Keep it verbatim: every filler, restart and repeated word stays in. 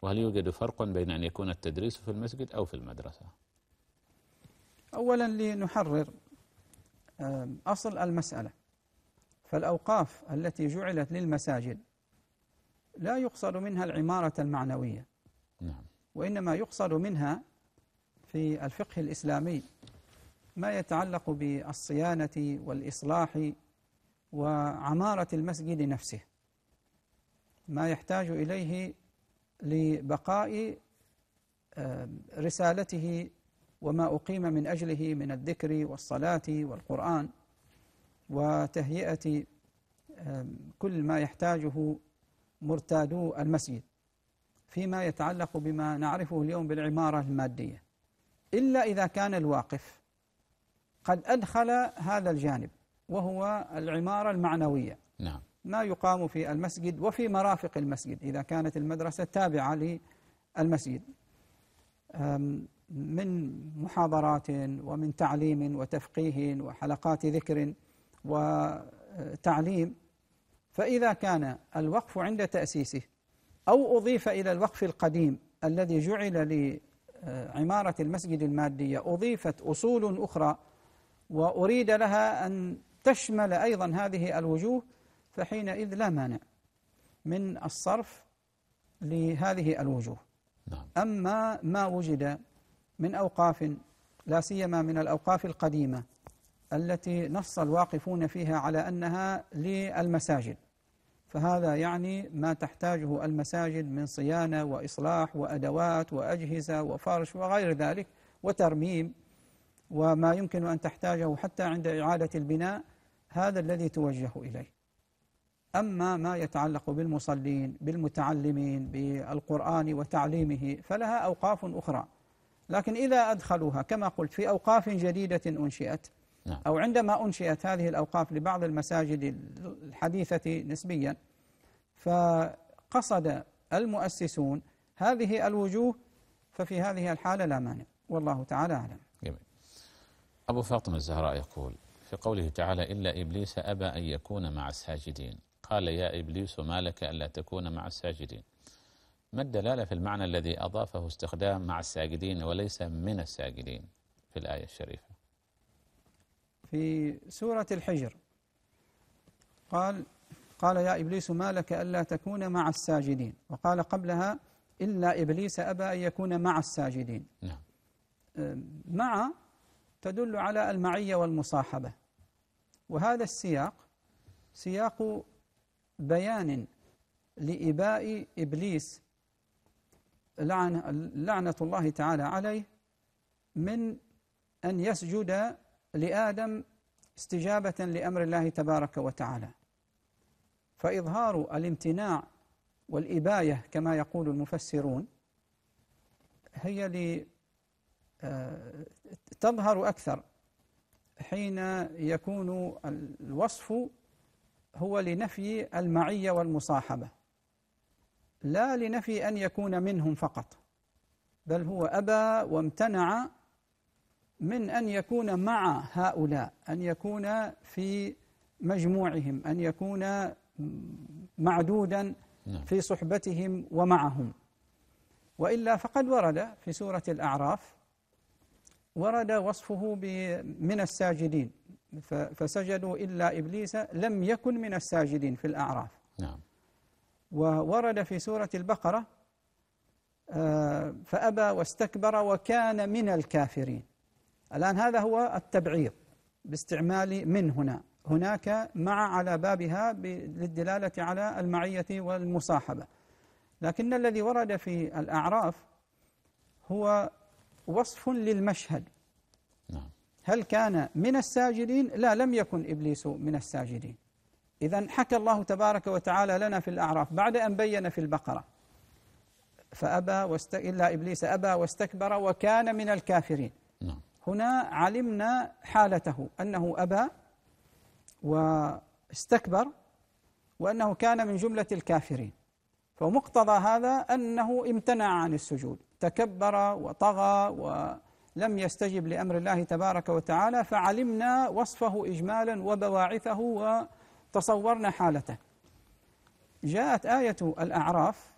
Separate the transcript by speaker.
Speaker 1: وهل يوجد فرق بين أن يكون التدريس في المسجد أو في المدرسة؟
Speaker 2: أولا لنحرر أصل المسألة، فالأوقاف التي جعلت للمساجد لا يقصد منها العمارة المعنوية،
Speaker 1: نعم.
Speaker 2: وإنما يقصد منها في الفقه الإسلامي ما يتعلق بالصيانة والإصلاح وعمارة المسجد نفسه، ما يحتاج إليه لبقاء رسالته وما أقيم من أجله من الذكر والصلاة والقرآن وتهيئة كل ما يحتاجه مرتادو المسجد فيما يتعلق بما نعرفه اليوم بالعمارة المادية، إلا إذا كان الواقف قد أدخل هذا الجانب وهو العمارة المعنوية.
Speaker 1: نعم.
Speaker 2: ما يقام في المسجد وفي مرافق المسجد إذا كانت المدرسة تابعة للمسجد من محاضرات ومن تعليم وتفقيه وحلقات ذكر وتعليم، فإذا كان الوقف عند تأسيسه أو أضيف إلى الوقف القديم الذي جعل لعمارة المسجد المادية أضيفت أصول أخرى وأريد لها أن تشمل أيضا هذه الوجوه، فحينئذ لا مانع من الصرف لهذه الوجوه.
Speaker 1: نعم.
Speaker 2: أما ما وجد من أوقاف لا سيما من الأوقاف القديمة التي نص الواقفون فيها على أنها للمساجد، فهذا يعني ما تحتاجه المساجد من صيانة وإصلاح وأدوات وأجهزة وفرش وغير ذلك وترميم وما يمكن أن تحتاجه حتى عند إعادة البناء، هذا الذي توجه إليه. أما ما يتعلق بالمصلين بالمتعلمين بالقرآن وتعليمه فلها أوقاف أخرى، لكن إذا أدخلوها كما قلت في أوقاف جديدة أنشئت أو عندما أنشئت هذه الأوقاف لبعض المساجد الحديثة نسبيا، فقصد المؤسسون هذه الوجوه، ففي هذه الحالة لا مانع، والله تعالى أعلم.
Speaker 1: جميل. أبو فاطمة الزهراء يقول في قوله تعالى إلا إبليس أبى أن يكون مع الساجدين، قال يا إبليس ما لك ألا تكون مع الساجدين، ما الدلالة في المعنى الذي أضافه استخدام مع الساجدين وليس من الساجدين في الآية الشريفة؟
Speaker 2: في سورة الحجر قال قال يا إبليس ما لك ألا تكون مع الساجدين، وقال قبلها إلا إبليس أبى أن يكون مع الساجدين.
Speaker 1: نعم.
Speaker 2: مع تدل على المعية والمصاحبة، وهذا السياق سياق بيان لإباء إبليس لعنة, لعنة الله تعالى عليه من أن يسجد لآدم استجابة لأمر الله تبارك وتعالى، فإظهار الامتناع والإباية كما يقول المفسرون هي لي تظهر أكثر حين يكون الوصف هو لنفي المعية والمصاحبة، لا لنفي أن يكون منهم فقط، بل هو أبى وامتنع من أن يكون مع هؤلاء، أن يكون في مجموعهم، أن يكون معدودا في صحبتهم ومعهم. وإلا فقد ورد في سورة الأعراف ورد وصفه من الساجدين، فسجدوا إلا إبليس لم يكن من الساجدين في الأعراف.
Speaker 1: نعم.
Speaker 2: وورد في سورة البقرة فأبى واستكبر وكان من الكافرين. الآن هذا هو التبعيض باستعمال من هنا، هناك مع على بابها للدلالة على المعية والمصاحبة، لكن الذي ورد في الأعراف هو وصف للمشهد.
Speaker 1: نعم.
Speaker 2: هل كان من الساجدين؟ لا، لم يكن إبليس من الساجدين. إذن حكى الله تبارك وتعالى لنا في الأعراف بعد أن بين في البقرة فأبى واست... إلا إبليس أبى واستكبر وكان من الكافرين.
Speaker 1: نعم.
Speaker 2: هنا علمنا حالته أنه أبى واستكبر وأنه كان من جملة الكافرين، فمقتضى هذا أنه امتنع عن السجود، تكبر وطغى ولم يستجب لأمر الله تبارك وتعالى، فعلمنا وصفه إجمالا وبواعثه وتصورنا حالته. جاءت آية الأعراف